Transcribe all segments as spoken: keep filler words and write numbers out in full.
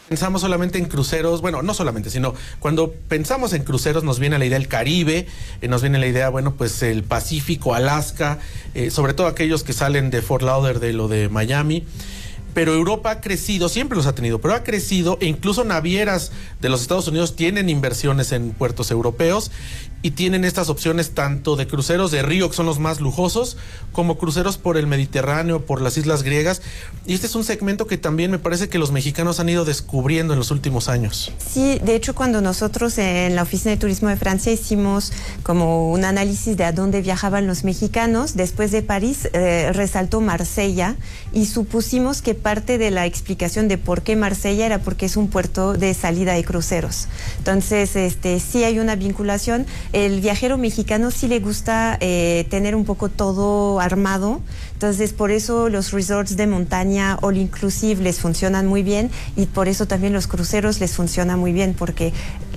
Pensamos solamente en cruceros, bueno, no solamente, sino cuando pensamos en cruceros nos viene la idea el Caribe, eh, nos viene la idea, bueno, pues el Pacífico, Alaska, eh, sobre todo aquellos que salen de Fort Lauderdale o de Miami. Pero Europa ha crecido, siempre los ha tenido, pero ha crecido e incluso navieras de los Estados Unidos tienen inversiones en puertos europeos y tienen estas opciones tanto de cruceros de río, que son los más lujosos, como cruceros por el Mediterráneo, por las islas griegas. Y este es un segmento que también me parece que los mexicanos han ido descubriendo en los últimos años. Sí, de hecho, cuando nosotros en la Oficina de Turismo de Francia hicimos como un análisis de a dónde viajaban los mexicanos, después de París eh, resaltó Marsella y supusimos que parte de la explicación de por qué Marsella era porque es un puerto de salida de cruceros. Entonces, este, sí hay una vinculación. El viajero mexicano sí le gusta eh, tener un poco todo armado. Entonces, por eso los resorts de montaña all inclusive les funcionan muy bien y por eso también los cruceros les funciona muy bien porque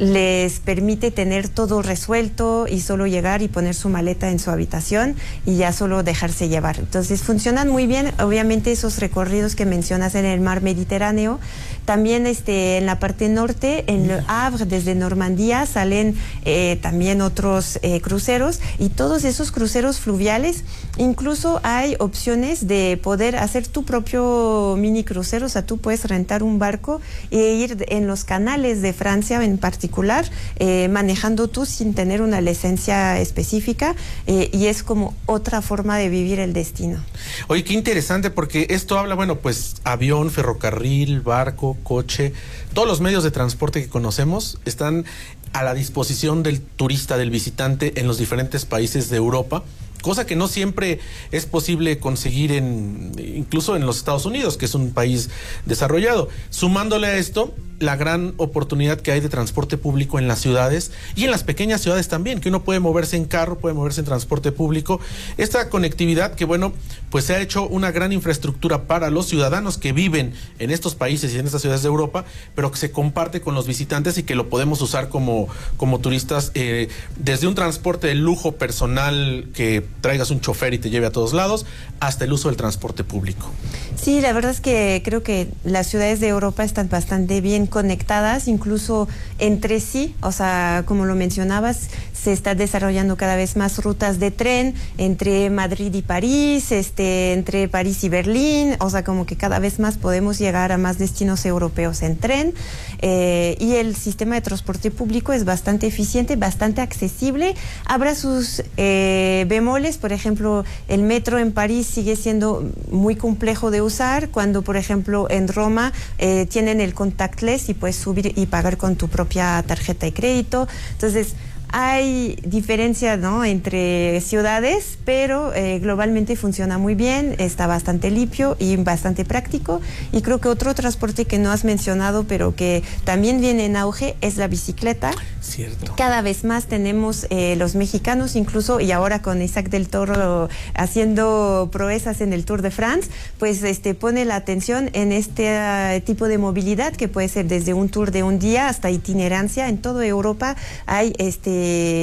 les permite tener todo resuelto y solo llegar y poner su maleta en su habitación y ya solo dejarse llevar. Entonces, funcionan muy bien. Obviamente, esos recorridos que mencionas en el mar Mediterráneo, también este, en la parte norte, en Le Havre, desde Normandía, salen eh, también otros eh, cruceros y todos esos cruceros fluviales, incluso hay opciones de poder hacer tu propio mini crucero, o sea, tú puedes rentar un barco e ir en los canales de Francia en particular, eh, manejando tú sin tener una licencia específica eh, y es como otra forma de vivir el destino. Oye, qué interesante porque esto habla, bueno, pues avión, ferrocarril, barco, coche, todos los medios de transporte que conocemos están a la disposición del turista, del visitante en los diferentes países de Europa, cosa que no siempre es posible conseguir en incluso en los Estados Unidos, que es un país desarrollado. Sumándole a esto la gran oportunidad que hay de transporte público en las ciudades y en las pequeñas ciudades también, que uno puede moverse en carro, puede moverse en transporte público. Esta conectividad que, bueno, pues se ha hecho una gran infraestructura para los ciudadanos que viven en estos países y en estas ciudades de Europa, pero que se comparte con los visitantes y que lo podemos usar como, como turistas, eh, desde un transporte de lujo personal que traigas un chofer y te lleve a todos lados, hasta el uso del transporte público. Sí, la verdad es que creo que las ciudades de Europa están bastante bien conectadas, incluso entre sí, o sea, como lo mencionabas, se está desarrollando cada vez más rutas de tren entre Madrid y París, este, entre París y Berlín, o sea, como que cada vez más podemos llegar a más destinos europeos en tren, eh, y el sistema de transporte público es bastante eficiente, bastante accesible. Habrá sus eh, bemoles, por ejemplo, el metro en París sigue siendo muy complejo de usar, cuando, por ejemplo, en Roma eh, tienen el contactless y puedes subir y pagar con tu propia tarjeta de crédito. Entonces, hay diferencia, ¿no?, entre ciudades, pero eh, globalmente funciona muy bien, está bastante limpio y bastante práctico. Y creo que otro transporte que no has mencionado, pero que también viene en auge, es la bicicleta. Cierto. Cada vez más tenemos eh, los mexicanos, incluso, y ahora con Isaac del Toro haciendo proezas en el Tour de France, pues este pone la atención en este uh, tipo de movilidad que puede ser desde un tour de un día hasta itinerancia. En toda Europa hay este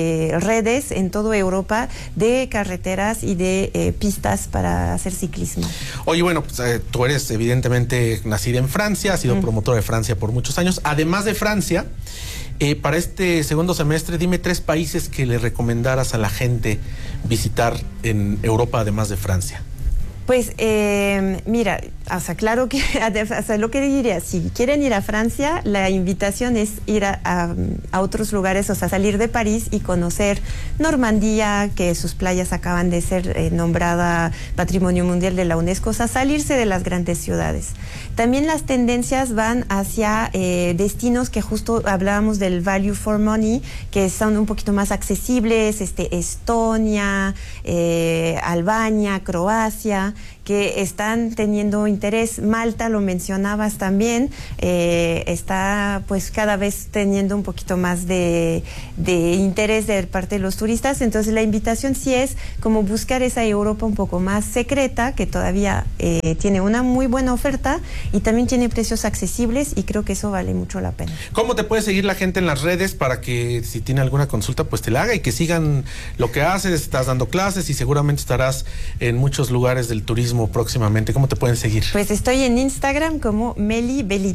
redes en toda Europa de carreteras y de eh, pistas para hacer ciclismo. Oye, bueno, pues, eh, tú eres evidentemente nacida en Francia, has sido mm. promotora de Francia por muchos años. Además de Francia, eh, para este segundo semestre, dime tres países que le recomendaras a la gente visitar en Europa, además de Francia. Pues eh, mira, o sea, claro que, o sea, lo que diría, si quieren ir a Francia, la invitación es ir a, a, a otros lugares, o sea, salir de París y conocer Normandía, que sus playas acaban de ser eh, nombrada Patrimonio Mundial de la UNESCO, o sea, salirse de las grandes ciudades. También las tendencias van hacia eh, destinos que justo hablábamos del value for money, que son un poquito más accesibles, este, Estonia, eh, Albania, Croacia, que están teniendo interés. Malta, lo mencionabas también, eh, está pues cada vez teniendo un poquito más de, de interés de parte de los turistas. Entonces la invitación sí es como buscar esa Europa un poco más secreta, que todavía eh, tiene una muy buena oferta y también tiene precios accesibles, y creo que eso vale mucho la pena. ¿Cómo te puede seguir la gente en las redes para que si tiene alguna consulta pues te la haga y que sigan lo que haces? Estás dando clases y seguramente estarás en muchos lugares del turismo próximamente. ¿Cómo te pueden seguir? Pues estoy en Instagram como Meli Belín.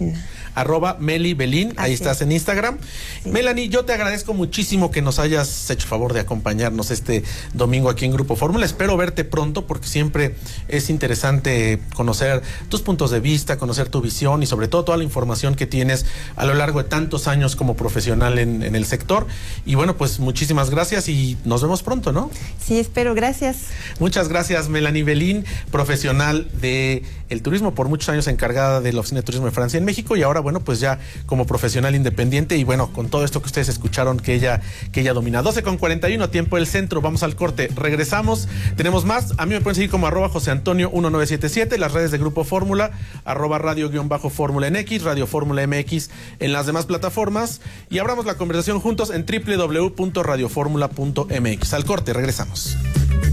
arroba Meli Belín, ahí Así estás es. en Instagram. Sí. Melanie, yo te agradezco muchísimo que nos hayas hecho el favor de acompañarnos este domingo aquí en Grupo Fórmula. Espero verte pronto porque siempre es interesante conocer tus puntos de vista, conocer tu visión y sobre todo toda la información que tienes a lo largo de tantos años como profesional en, en el sector. Y bueno, pues muchísimas gracias y nos vemos pronto, ¿no? Sí, espero. Gracias. Muchas gracias, Melanie Belín, profesional de el turismo, por muchos años encargada de la Oficina de Turismo de Francia en México y ahora, bueno, pues ya como profesional independiente y bueno, con todo esto que ustedes escucharon que ella, que ella domina. doce con cuarenta y uno, tiempo del centro, vamos al corte, regresamos, tenemos más, a mí me pueden seguir como arroba José Antonio uno nueve siete siete, las redes de Grupo Fórmula, arroba radio guión bajo Fórmula en X, Radio Fórmula M X en las demás plataformas y abramos la conversación juntos en doble u doble u doble u punto radio fórmula punto m x. Al corte, regresamos.